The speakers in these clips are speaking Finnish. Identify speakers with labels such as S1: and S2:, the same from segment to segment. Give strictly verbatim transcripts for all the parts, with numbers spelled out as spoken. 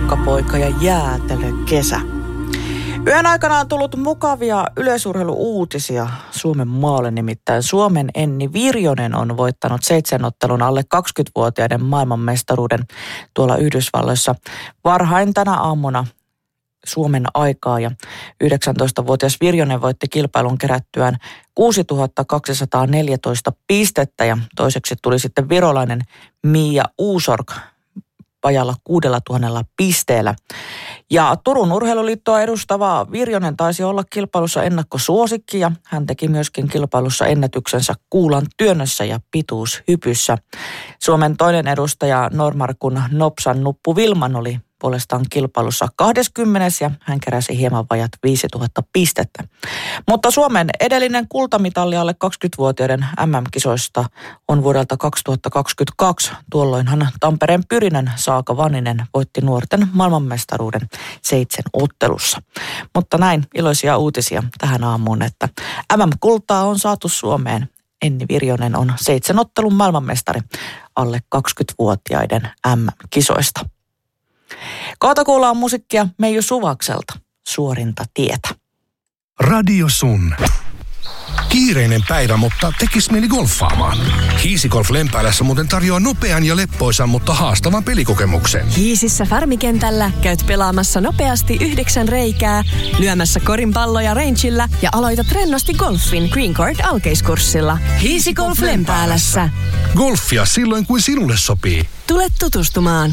S1: Kukkapoika ja jäätelökesä. Yön aikana on tullut mukavia yleisurheilu-uutisia Suomen maalle, nimittäin Suomen Enni Virjonen on voittanut seitsemänottelun alle kaksikymmentävuotiaiden maailmanmestaruuden tuolla Yhdysvalloissa varhain tänä aamuna Suomen aikaa. Ja yhdeksäntoistavuotias Virjonen voitti kilpailun kerättyään kuusituhatta kaksisataaneljätoista pistettä ja toiseksi tuli sitten virolainen Mia Uusorg vajalla kuudella tuhannella pisteellä. Ja Turun urheiluliittoa edustava Virjonen taisi olla kilpailussa ennakkosuosikki ja hän teki myöskin kilpailussa ennätyksensä kuulan työnnössä ja pituushypyssä. Suomen toinen edustaja Normarkun Nopsan Nuppu Vilman oli puolestaan kilpailussa kaksikymmentä ja hän keräsi hieman vajat viisituhatta pistettä. Mutta Suomen edellinen kultamitali alle kaksikymmentävuotiaiden äm äm-kisoista on vuodelta kaksituhattakaksikymmentäkaksi. Tuolloinhan Tampereen Pyrinän Saaka Vanninen voitti nuorten maailmanmestaruuden seitsemän ottelussa. Mutta näin iloisia uutisia tähän aamuun, että äm äm-kultaa on saatu Suomeen. Enni Virjonen on seitsemän ottelun maailmanmestari alle kaksikymmentävuotiaiden äm äm-kisoista. Kohta kuullaan musiikkia Meiju Suvakselta, Suorinta tietä.
S2: Radio Sun. Kiireinen päivä, mutta tekis mieli golfaamaan. Hiisigolf Lempäälässä muuten tarjoaa nopean ja leppoisan, mutta haastavan pelikokemuksen.
S3: Hiisissä Farmikentällä käyt pelaamassa nopeasti yhdeksän reikää, lyömässä korinpalloja rangeillä ja aloitat rennosti golfin Green Court alkeiskurssilla. Hiisigolf Lempäälässä.
S2: Golfia silloin, kuin sinulle sopii.
S3: Tule tutustumaan.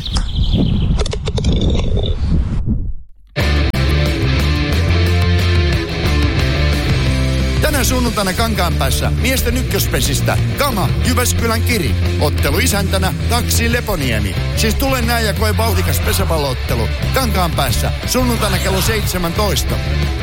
S4: Tänä sunnuntaina Kankaanpäässä miesten ykköspesistä Kama Jyväskylän Kiri. Ottelu isäntänä Taksi Leponiemi. Siis tule näin ja koe vauhdikas pesäpalloottelu Kankaanpäässä sunnuntaina kello seitsemäntoista.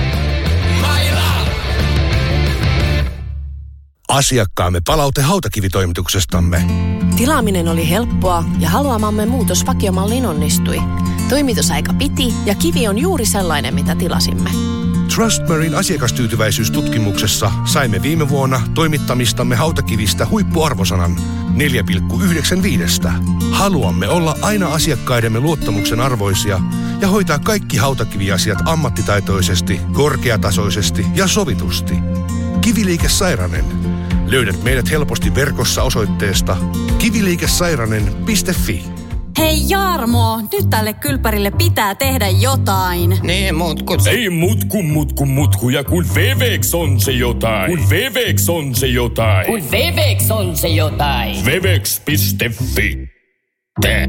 S2: Asiakkaamme palaute hautakivitoimituksestamme.
S3: Tilaaminen oli helppoa ja haluamamme muutos vakiomalliin onnistui. Toimitusaika piti ja kivi on juuri sellainen, mitä tilasimme.
S2: Trustmarine asiakastyytyväisyystutkimuksessa saimme viime vuonna toimittamistamme hautakivistä huippuarvosanan neljä pilkku yhdeksänkymmentäviisi. Haluamme olla aina asiakkaidemme luottamuksen arvoisia ja hoitaa kaikki hautakiviasiat ammattitaitoisesti, korkeatasoisesti ja sovitusti. Kiviliike Sairanen. Löydät meidät helposti verkossa osoitteesta kiviliikesairanen piste fi.
S5: Hei Jarmo, nyt tälle kylpärille pitää tehdä jotain.
S6: Nee, mutku.
S7: Ei mutku, mutku, mutku. Ja kun Vevex on se jotain. Kun Vevex on se jotain.
S6: Kun Vevex on se jotain.
S7: Vevex piste fi. Tää.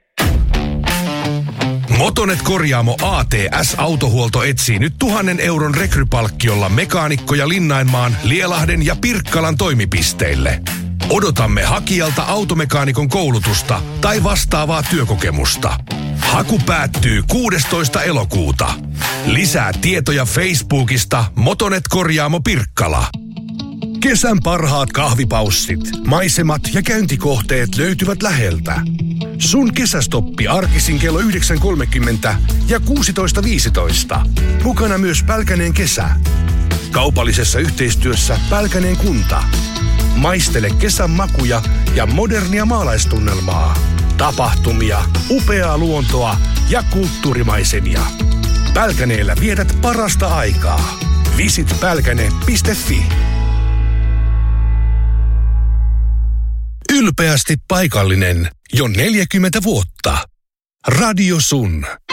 S2: Motonet Korjaamo A T S-autohuolto etsii nyt tuhannen euron rekrypalkkiolla mekaanikkoja Linnainmaan, Lielahden ja Pirkkalan toimipisteille. Odotamme hakijalta automekaanikon koulutusta tai vastaavaa työkokemusta. Haku päättyy kuudestoista elokuuta. Lisää tietoja Facebookista Motonet Korjaamo Pirkkala. Kesän parhaat kahvipaussit, maisemat ja käyntikohteet löytyvät läheltä. Sun kesästoppi arkisin kello yhdeksän kolmekymmentä ja kuusitoista viisitoista. Mukana myös Pälkäneen kesä. Kaupallisessa yhteistyössä Pälkäneen kunta. Maistele kesän makuja ja modernia maalaistunnelmaa. Tapahtumia, upeaa luontoa ja kulttuurimaisemia. Pälkäneellä vietät parasta aikaa. Visit pälkäne piste fi. Ylpeästi paikallinen jo neljäkymmentä vuotta. Radio Sun.